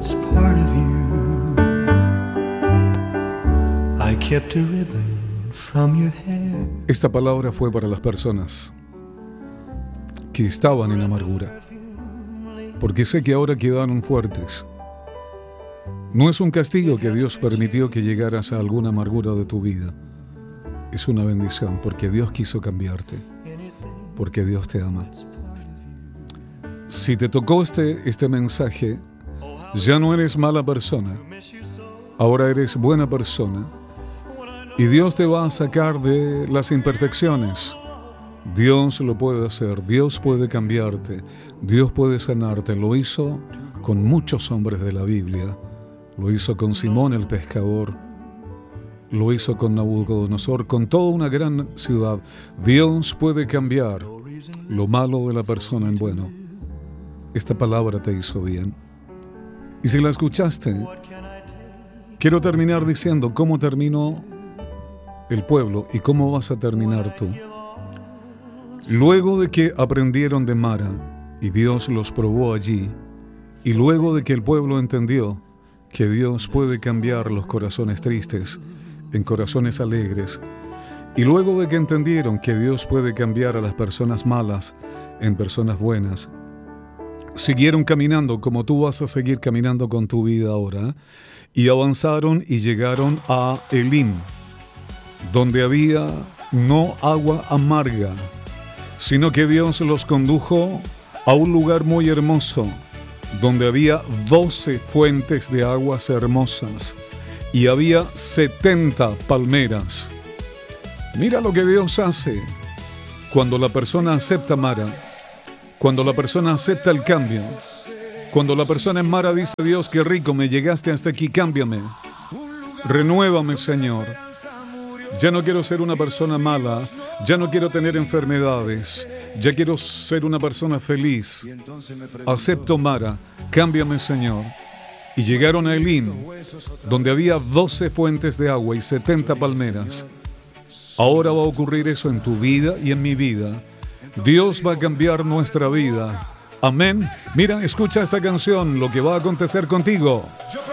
that's part of you. I kept a ribbon from your hair. Esta palabra fue para las personas que estaban en amargura, porque sé que ahora quedaron fuertes. No es un castigo que Dios permitió que llegaras a alguna amargura de tu vida. Es una bendición porque Dios quiso cambiarte, porque Dios te ama. Si te tocó este mensaje, ya no eres mala persona, ahora eres buena persona. Y Dios te va a sacar de las imperfecciones. Dios lo puede hacer, Dios puede cambiarte, Dios puede sanarte. Lo hizo con muchos hombres de la Biblia. Lo hizo con Simón el pescador, lo hizo con Nabucodonosor, con toda una gran ciudad. Dios puede cambiar lo malo de la persona en bueno. Esta palabra te hizo bien. Y si la escuchaste, quiero terminar diciendo cómo terminó el pueblo y cómo vas a terminar tú. Luego de que aprendieron de Mara y Dios los probó allí, y luego de que el pueblo entendió que Dios puede cambiar los corazones tristes en corazones alegres, y luego de que entendieron que Dios puede cambiar a las personas malas en personas buenas, siguieron caminando como tú vas a seguir caminando con tu vida ahora, y avanzaron y llegaron a Elim, donde había no agua amarga, sino que Dios los condujo a un lugar muy hermoso, donde había 12 fuentes de aguas hermosas y había 70 palmeras. Mira lo que Dios hace cuando la persona acepta Mara, cuando la persona acepta el cambio, cuando la persona en Mara dice: Dios, qué rico, me llegaste hasta aquí, cámbiame, renuévame, Señor. Ya no quiero ser una persona mala, ya no quiero tener enfermedades, ya quiero ser una persona feliz. Acepto Mara, cámbiame, Señor. Y llegaron a Elim, donde había 12 fuentes de agua y 70 palmeras. Ahora va a ocurrir eso en tu vida y en mi vida. Dios va a cambiar nuestra vida. Amén. Mira, escucha esta canción, lo que va a acontecer contigo.